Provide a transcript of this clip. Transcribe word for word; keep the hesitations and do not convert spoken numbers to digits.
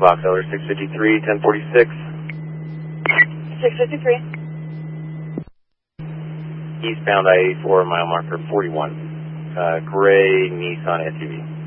Box Elder six fifty-three, ten forty-six. six fifty-three. Eastbound I eighty-four, mile marker forty-one. Uh, gray Nissan S U V.